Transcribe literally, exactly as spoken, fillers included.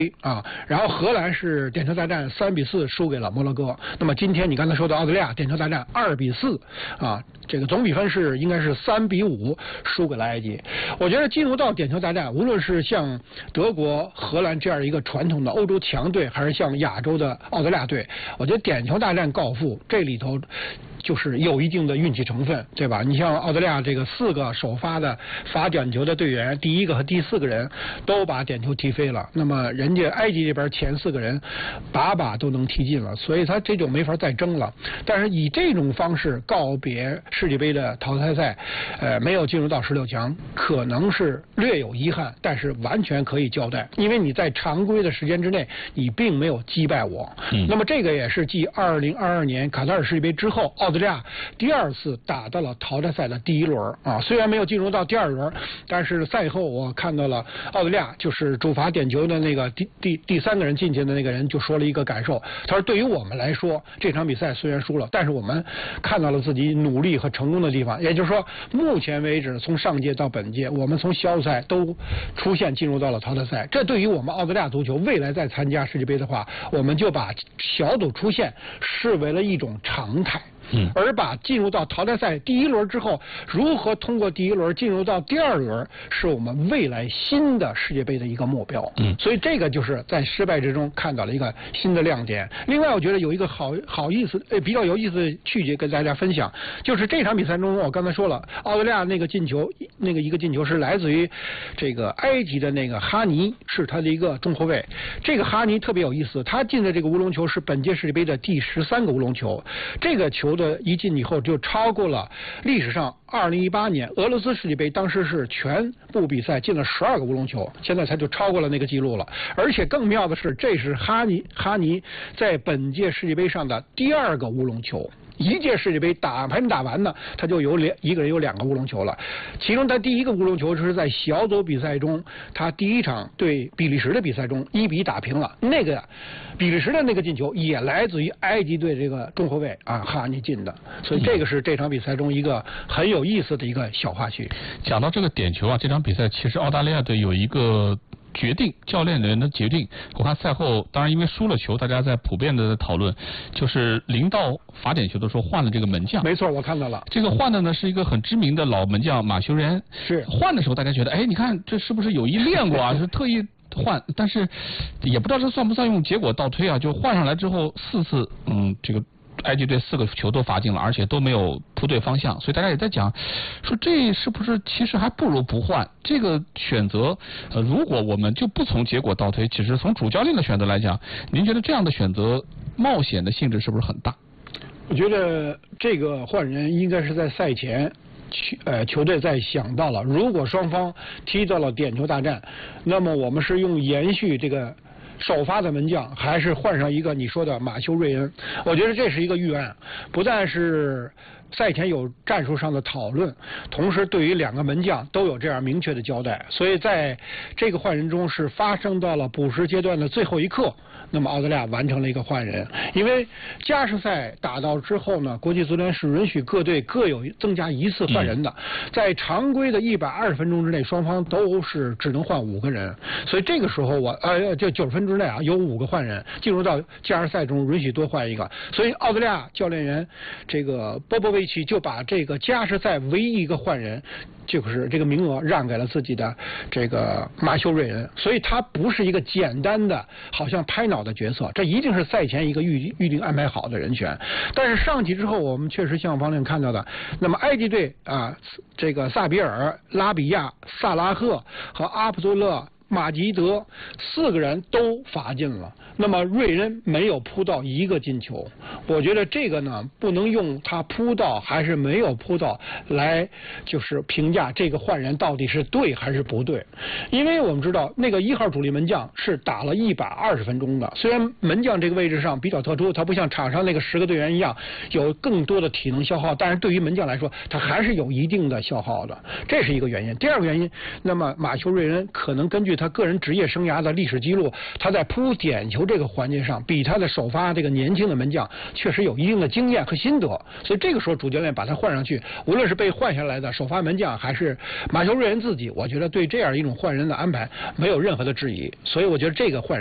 啊，然后荷兰是点球大战三比四输给了摩洛哥。那么今天你刚才说的澳大利亚点球大战二比四啊，这个总比分是应该是三比五输给了埃及。我觉得进入到点球大战，无论是像德国、荷兰这样一个传统的欧洲强队，还是像亚洲的澳大利亚队，我觉得点球大战告负这里头就是有一定的运气成分，对吧？你像澳大利亚这个四个首发的罚点球的队员，第一个和第四个人都把点球踢飞了，那么人家埃及这边前四个人把把都能踢进了，所以他这就没法再争了。但是以这种方式告别世界杯的淘汰赛，呃，没有进入到十六强，可能是略有遗憾，但是完全可以交代，因为你在常规的时间之内，你并没有击败我。嗯、那么这个也是继二零二二年卡塔尔世界杯之后，澳大利亚第二次打到了淘汰赛的第一轮啊，虽然没有进入到第二轮，但是赛后我看到了澳大利亚就是主罚点球的那个第第第三个人进去的那个人就说了一个感受，他说对于我们来说，这场比赛虽然输了，但是我们看到了自己努力和成功的地方，也就是说，目前为止从上届到本届，我们从小组赛都出现进入到了淘汰赛，这对于我们澳大利亚足球未来再参加世界杯的话，我们就把小组出线视为了一种常态。嗯，而把进入到淘汰赛第一轮之后，如何通过第一轮进入到第二轮，是我们未来新的世界杯的一个目标。嗯，所以这个就是在失败之中看到了一个新的亮点。另外，我觉得有一个好好意思，呃，比较有意思的趣节跟大家分享，就是这场比赛中，我刚才说了，澳大利亚那个进球，那个一个进球是来自于这个埃及的那个哈尼，是他的一个中后卫。这个哈尼特别有意思，他进的这个乌龙球是本届世界杯的第十三个乌龙球，这个球的一进以后就超过了历史上二零一八年俄罗斯世界杯，当时是全部比赛进了十二个乌龙球，现在他就超过了那个记录了。而且更妙的是，这是哈尼哈尼在本届世界杯上的第二个乌龙球。一届世界杯打还没打完呢，他就有两一个人有两个乌龙球了。其中他第一个乌龙球是在小组比赛中，他第一场对比利时的比赛中一比打平了。那个比利时的那个进球也来自于埃及队这个中后卫啊哈尼进的，所以这个是这场比赛中一个很有意思的一个小花絮。 讲到这个点球啊，这场比赛其实澳大利亚队有一个决定，教练人的决定。我看赛后，当然因为输了球，大家在普遍的讨论，就是临到罚点球的时候换了这个门将。 没错，我看到了。 这个换的呢是一个很知名的老门将马修瑞恩。 是换的时候，大家觉得，哎，你看这是不是有意练过啊？是特意换，但是也不知道这算不算用结果倒推啊？就换上来之后四次，嗯，这个埃及队四个球都罚进了，而且都没有扑对方向，所以大家也在讲，说这是不是其实还不如不换？这个选择，呃，如果我们就不从结果倒推，只是从主教练的选择来讲，您觉得这样的选择冒险的性质是不是很大？ 我觉得这个换人应该是在赛前。呃，球队在想到了，如果双方踢到了点球大战，那么我们是用延续这个首发的门将，还是换上一个你说的马修瑞恩？我觉得这是一个预案，不但是赛前有战术上的讨论，同时对于两个门将都有这样明确的交代。所以在这个换人中是发生到了补时阶段的最后一刻，那么澳大利亚完成了一个换人。因为加时赛打到之后呢，国际足联是允许各队各有增加一次换人的，在常规的一百二十分钟之内，双方都是只能换五个人。所以这个时候我呃，就九十分钟之内啊，有五个换人，进入到加时赛中允许多换一个。所以澳大利亚教练员这个波波维奇就把这个加时赛唯一一个换人，就是这个名额让给了自己的这个马修瑞恩，所以他不是一个简单的好像拍脑的角色，这一定是赛前一个预预定安排好的人选。但是上去之后，我们确实像方亮看到的，那么埃及队啊，这个萨比尔、拉比亚、萨拉赫和阿卜杜勒马吉德四个人都罚进了，那么瑞恩没有扑到一个进球。我觉得这个呢，不能用他扑到还是没有扑到来就是评价这个换人到底是对还是不对。因为我们知道那个一号主力门将是打了一百二十分钟的，虽然门将这个位置上比较特殊，他不像场上那个十个队员一样有更多的体能消耗，但是对于门将来说，他还是有一定的消耗的，这是一个原因。第二个原因，那么马修瑞恩可能根据他个人职业生涯的历史记录，他在扑点球这个环节上比他的首发这个年轻的门将确实有一定的经验和心得，所以这个时候主教练把他换上去，无论是被换下来的首发门将还是马修瑞恩自己，我觉得对这样一种换人的安排没有任何的质疑，所以我觉得这个换人